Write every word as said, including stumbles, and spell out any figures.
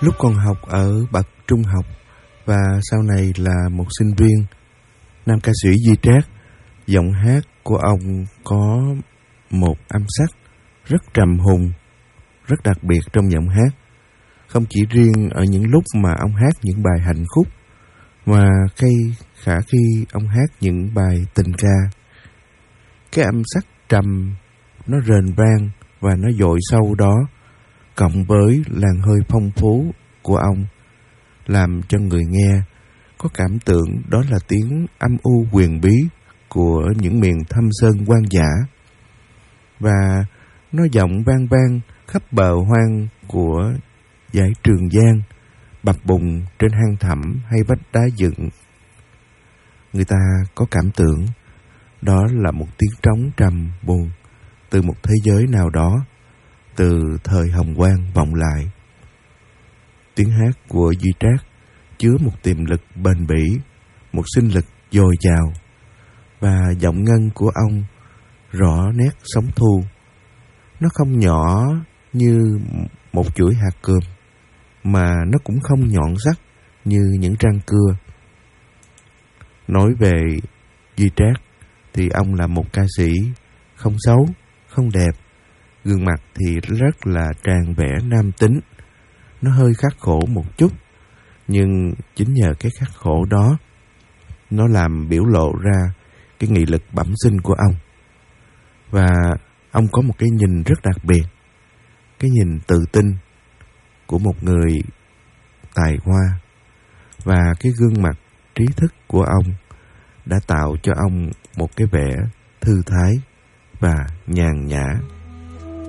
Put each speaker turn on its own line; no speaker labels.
Lúc còn học ở bậc trung học và sau này là một sinh viên, nam ca sĩ Duy Trác, giọng hát của ông có một âm sắc rất trầm hùng, rất đặc biệt trong giọng hát. Không chỉ riêng ở những lúc mà ông hát những bài hạnh khúc, mà khi khả khi ông hát những bài tình ca. Cái âm sắc trầm, nó rền vang và nó dội sâu đó, cộng với làn hơi phong phú của ông, làm cho người nghe có cảm tưởng đó là tiếng âm u huyền bí của những miền thâm sơn hoang dã. Và nó vọng vang vang khắp bờ hoang của dãy Trường Giang, bập bùng trên hang thẳm hay vách đá dựng. Người ta có cảm tưởng đó là một tiếng trống trầm buồn từ một thế giới nào đó, từ thời hồng quang vọng lại. Tiếng hát của Duy Trác chứa một tiềm lực bền bỉ, một sinh lực dồi dào, và giọng ngân của ông rõ nét sóng thu. Nó không nhỏ như một chuỗi hạt cườm, mà nó cũng không nhọn sắc như những răng cưa. Nói về Duy Trác thì ông là một ca sĩ không xấu, không đẹp. Gương mặt thì rất là tràn vẻ nam tính. Nó hơi khắc khổ một chút, nhưng chính nhờ cái khắc khổ đó, nó làm biểu lộ ra cái nghị lực bẩm sinh của ông. Và ông có một cái nhìn rất đặc biệt, cái nhìn tự tin của một người tài hoa. Và cái gương mặt trí thức của ông đã tạo cho ông một cái vẻ thư thái và nhàn nhã.